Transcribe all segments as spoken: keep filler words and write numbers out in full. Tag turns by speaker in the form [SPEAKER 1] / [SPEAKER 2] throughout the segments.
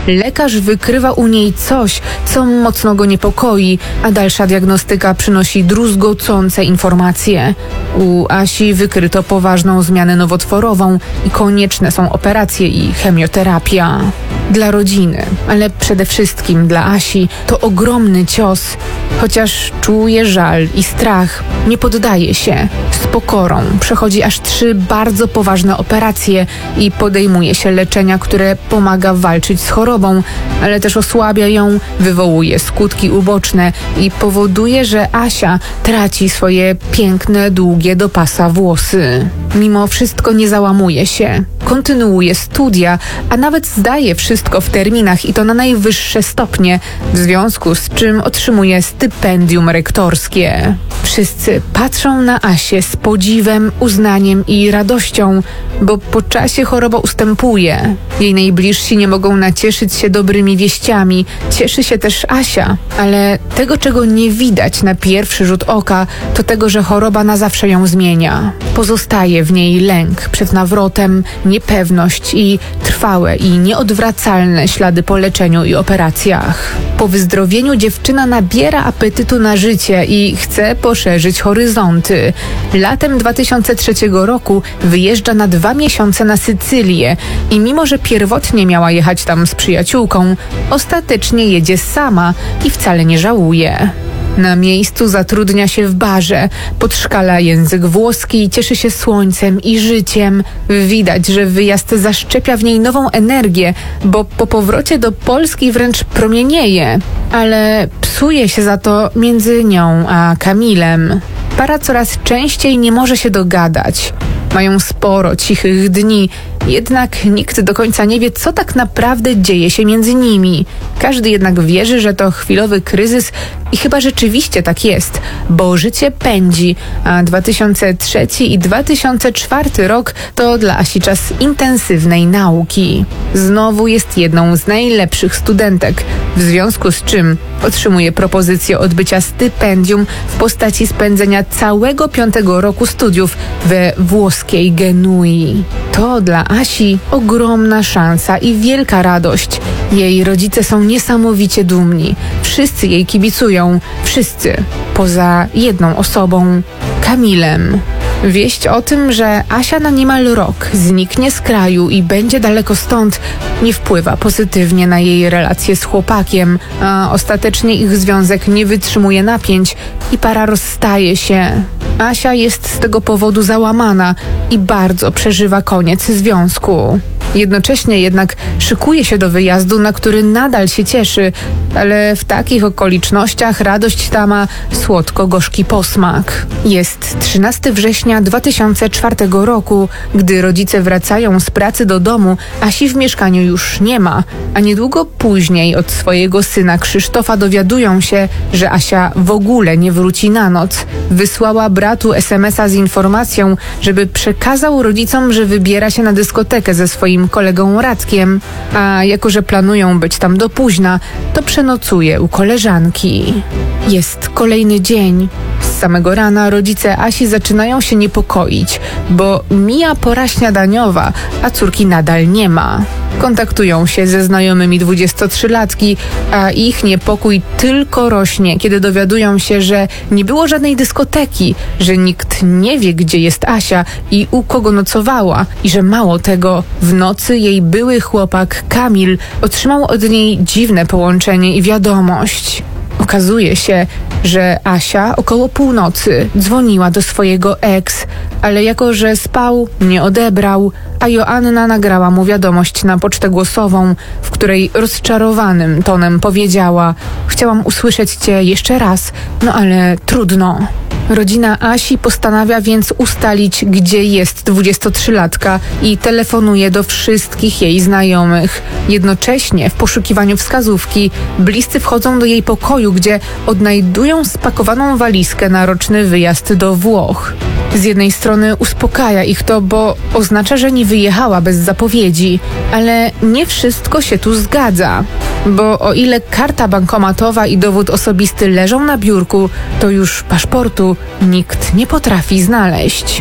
[SPEAKER 1] Lekarz wykrywa u niej coś, co mocno go niepokoi, a dalsza diagnostyka przynosi druzgocące informacje. U Asi wykryto poważną zmianę nowotworową i konieczne są operacje i chemioterapia. Dla rodziny, ale przede wszystkim dla Asi to ogromny cios. Chociaż czuje żal i strach, nie poddaje się. Z pokorą przechodzi aż trzy bardzo poważne operacje i podejmuje się leczenia, które pomaga walczyć z chorobą, ale też osłabia ją, wywołuje skutki uboczne i powoduje, że Asia traci swoje piękne, długie do pasa włosy. Mimo wszystko nie załamuje się. Kontynuuje studia, a nawet zdaje wszystko w terminach i to na najwyższe stopnie, w związku z czym otrzymuje stypendium rektorskie. Wszyscy patrzą na Asię z podziwem, uznaniem i radością, bo po czasie choroba ustępuje. Jej najbliżsi nie mogą nacieszyć się dobrymi wieściami. Cieszy się też Asia, ale tego, czego nie widać na pierwszy rzut oka, to tego, że choroba na zawsze ją zmienia. Pozostaje w niej lęk przed nawrotem, niepewność i trwałe i nieodwracalne ślady po leczeniu i operacjach. Po wyzdrowieniu dziewczyna nabiera apetytu na życie i chce poszerzyć horyzonty. Latem dwa tysiące trzeciego roku wyjeżdża na dwa miesiące na Sycylię i mimo, że pierwotnie miała jechać tam z przyjaciółką, ostatecznie jedzie sama i wcale nie żałuje. Na miejscu zatrudnia się w barze, podszkala język włoski i cieszy się słońcem i życiem. Widać, że wyjazd zaszczepia w niej nową energię, bo po powrocie do Polski wręcz promienieje. Ale psuje się za to między nią a Kamilem. Para coraz częściej nie może się dogadać. Mają sporo cichych dni, jednak nikt do końca nie wie, co tak naprawdę dzieje się między nimi. Każdy jednak wierzy, że to chwilowy kryzys i chyba rzeczywiście tak jest, bo życie pędzi, a dwa tysiące trzeci i dwa tysiące czwarty rok to dla Asi czas intensywnej nauki. Znowu jest jedną z najlepszych studentek, w związku z czym otrzymuje propozycję odbycia stypendium w postaci spędzenia całego piątego roku studiów we włoskiej Genui. To dla Asi ogromna szansa i wielka radość. Jej rodzice są niesamowicie dumni. Wszyscy jej kibicują. Wszyscy. Poza jedną osobą. Kamilem. Wieść o tym, że Asia na niemal rok zniknie z kraju i będzie daleko stąd, nie wpływa pozytywnie na jej relacje z chłopakiem, a ostatecznie ich związek nie wytrzymuje napięć i para rozstaje się. Asia jest z tego powodu załamana i bardzo przeżywa koniec związku. Jednocześnie jednak szykuje się do wyjazdu, na który nadal się cieszy, ale w takich okolicznościach radość ta ma słodko-gorzki posmak. Jest trzynastego września dwa tysiące czwartego roku, gdy rodzice wracają z pracy do domu, Asi w mieszkaniu już nie ma, a niedługo później od swojego syna Krzysztofa dowiadują się, że Asia w ogóle nie wróci na noc. Wysłała bratu es em es a z informacją, żeby przekazał rodzicom, że wybiera się na dyskotekę ze swoim kolegą Radkiem, a jako że planują być tam do późna, to przenocuje u koleżanki. Jest kolejny dzień. Z samego rana rodzice Asi zaczynają się niepokoić, bo mija pora śniadaniowa, a córki nadal nie ma. Kontaktują się ze znajomymi dwudziestotrzylatki, a ich niepokój tylko rośnie, kiedy dowiadują się, że nie było żadnej dyskoteki, że nikt nie wie, gdzie jest Asia i u kogo nocowała i że mało tego, w nocy jej były chłopak Kamil otrzymał od niej dziwne połączenie i wiadomość. Okazuje się, że Asia około północy dzwoniła do swojego ex, ale jako że spał, nie odebrał, a Joanna nagrała mu wiadomość na pocztę głosową, w której rozczarowanym tonem powiedziała: chciałam usłyszeć cię jeszcze raz, no ale trudno. Rodzina Asi postanawia więc ustalić, gdzie jest dwudziestotrzylatka i telefonuje do wszystkich jej znajomych. Jednocześnie w poszukiwaniu wskazówki bliscy wchodzą do jej pokoju, gdzie odnajdują spakowaną walizkę na roczny wyjazd do Włoch. Z jednej strony uspokaja ich to, bo oznacza, że nie wyjechała bez zapowiedzi, ale nie wszystko się tu zgadza. Bo o ile karta bankomatowa i dowód osobisty leżą na biurku, to już paszportu nikt nie potrafi znaleźć.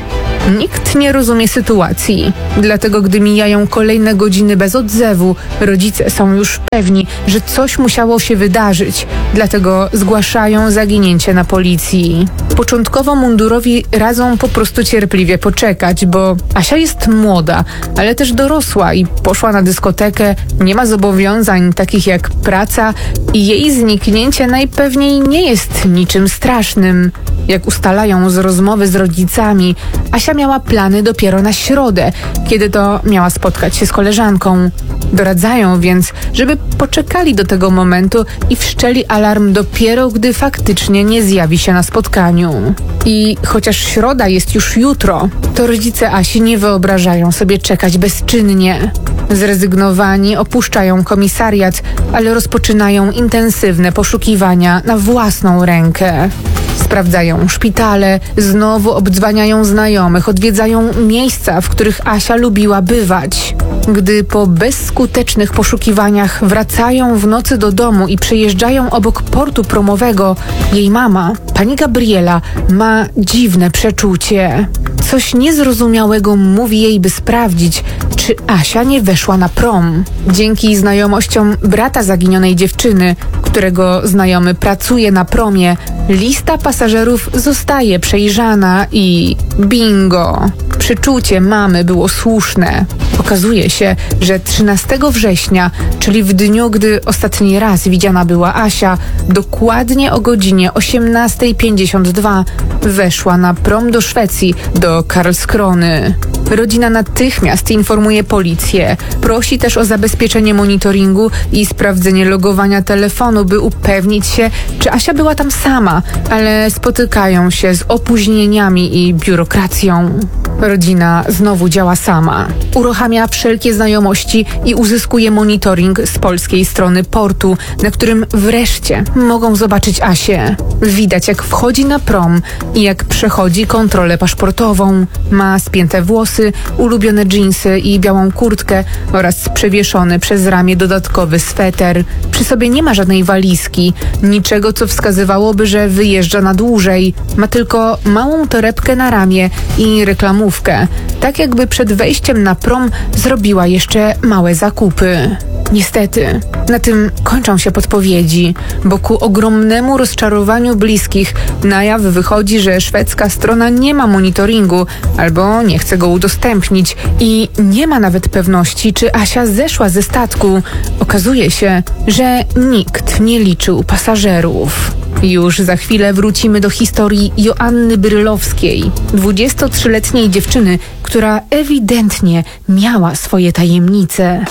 [SPEAKER 1] Nikt nie rozumie sytuacji, dlatego gdy mijają kolejne godziny bez odzewu, rodzice są już pewni, że coś musiało się wydarzyć, dlatego zgłaszają zaginięcie na policji. Początkowo mundurowi radzą po prostu cierpliwie poczekać, bo Asia jest młoda, ale też dorosła i poszła na dyskotekę, nie ma zobowiązań takich jak praca i jej zniknięcie najpewniej nie jest niczym strasznym. Jak ustalają z rozmowy z rodzicami, Asia miała plany dopiero na środę, kiedy to miała spotkać się z koleżanką. Doradzają więc, żeby poczekali do tego momentu i wszczeli alarm dopiero, gdy faktycznie nie zjawi się na spotkaniu. I chociaż środa jest już jutro, to rodzice Asi nie wyobrażają sobie czekać bezczynnie. Zrezygnowani opuszczają komisariat, ale rozpoczynają intensywne poszukiwania na własną rękę. Sprawdzają szpitale, znowu obdzwaniają znajomych, odwiedzają miejsca, w których Asia lubiła bywać. Gdy po bezskutecznych poszukiwaniach wracają w nocy do domu i przejeżdżają obok portu promowego, jej mama, pani Gabriela, ma dziwne przeczucie. Coś niezrozumiałego mówi jej, by sprawdzić, czy Asia nie weszła na prom. Dzięki znajomościom brata zaginionej dziewczyny, którego znajomy pracuje na promie, lista pasażerów zostaje przejrzana i bingo! Przeczucie mamy było słuszne. Okazuje się, że trzynastego września, czyli w dniu, gdy ostatni raz widziana była Asia, dokładnie o godzinie osiemnasta pięćdziesiąt dwa weszła na prom do Szwecji, do Karlskrony. Rodzina natychmiast informuje policję. Prosi też o zabezpieczenie monitoringu i sprawdzenie logowania telefonu, by upewnić się, czy Asia była tam sama, ale spotykają się z opóźnieniami i biurokracją. Rodzina znowu działa sama. Uruchamia wszelkie znajomości i uzyskuje monitoring z polskiej strony portu, na którym wreszcie mogą zobaczyć Asię. Widać, jak wchodzi na prom i jak przechodzi kontrolę paszportową. Ma spięte włosy, ulubione dżinsy i białą kurtkę oraz przewieszony przez ramię dodatkowy sweter. Przy sobie nie ma żadnej walizki, niczego, co wskazywałoby, że wyjeżdża na dłużej. Ma tylko małą torebkę na ramię i reklamówkę, tak jakby przed wejściem na prom zrobiła jeszcze małe zakupy. Niestety, na tym kończą się podpowiedzi, bo ku ogromnemu rozczarowaniu bliskich na jaw wychodzi, że szwedzka strona nie ma monitoringu albo nie chce go udostępnić i nie ma nawet pewności, czy Asia zeszła ze statku. Okazuje się, że nikt nie liczył pasażerów. Już za chwilę wrócimy do historii Joanny Brylowskiej, dwudziestotrzyletniej dziewczyny, która ewidentnie miała swoje tajemnice.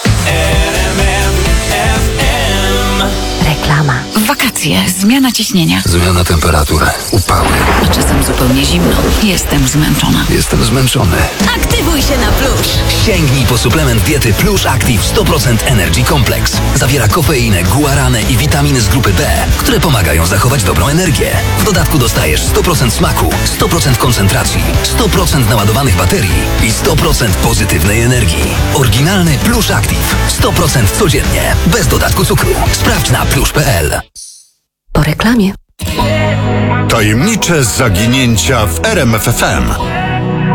[SPEAKER 2] Reklama. Wakacje, zmiana ciśnienia.
[SPEAKER 3] Zmiana temperatury, upały.
[SPEAKER 2] A czasem zupełnie zimno. Jestem zmęczona.
[SPEAKER 3] Jestem zmęczony.
[SPEAKER 2] Aktywuj się na Plush.
[SPEAKER 4] Sięgnij po suplement diety Plush Active sto procent Energy Complex. Zawiera kofeinę, guaranę i witaminy z grupy B, które pomagają zachować dobrą energię. W dodatku dostajesz sto procent smaku, sto procent koncentracji, sto procent naładowanych baterii i sto procent pozytywnej energii. Oryginalny Plush Active. sto procent codziennie, bez dodatku cukru. Sprawdź na plush kropka p l.
[SPEAKER 2] Po reklamie.
[SPEAKER 5] Tajemnicze zaginięcia w R M F F M.